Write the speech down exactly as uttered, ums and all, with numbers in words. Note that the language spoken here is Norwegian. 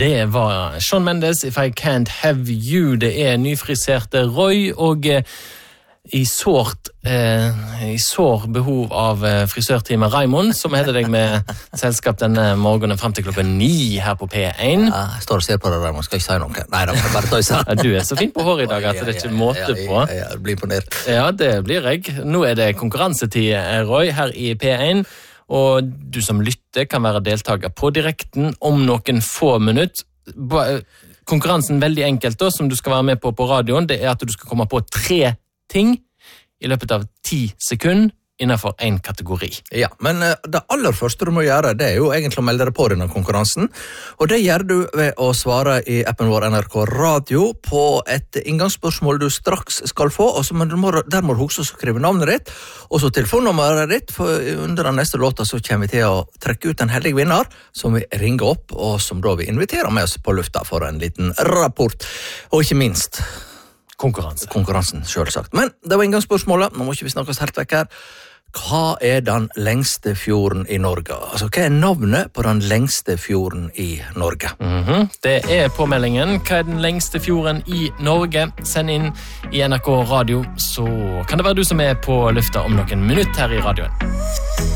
Det var Shawn Mendes, If I Can't Have You. Det er nyfriserte Roy, og eh, i sårt eh, i sår behov av eh, frisørtime Raimond, som heter deg med selskap denne morgenen frem til klokken ni her på P én. Ja, jeg står og ser på det, Raimond. Skal ikke si noe. Nei, da, bare ta i seg. Ja, du er så fin på håret i dag at det er ikke måte på. Ja, ja, ja, blir imponert. Ja, det blir jeg. Nå er det konkurransetid, Roy, her i P én. Og du som lytter kan være deltaker på direkten om noen få minutter. Konkurransen veldig enkelt da, som du skal være med på på radioen, det er at du skal komme på tre ting i løpet av ti sekunder innenfor en kategori. Ja, men det aller første du må gjøre, det er jo egentlig å melde deg på denne konkurransen, og det gjør du ved å svare i appen vår N R K Radio på et inngangsspørsmål du straks skal få, og så må du må, der må du huske å skrive navnet ditt, og så telefonnummeret ditt, for under den neste låta så kommer vi til å trekke ut en heldig vinner, som vi ringer opp, og som da vi inviterer med oss på lufta for en liten rapport, og ikke minst Konkurranse. Konkurransen, selvsagt. Men det var inngangsspørsmålet, nå må ikke vi snakke oss helt vekk her. Hva er den lengste fjorden i Norge? Altså, hva er navnet på den lengste fjorden i Norge? Mm-hmm. Det er påmeldingen. Hva er den lengste fjorden i Norge? Send inn i N R K Radio, så kan det være du som er på lufta om noen minutter her i radioen.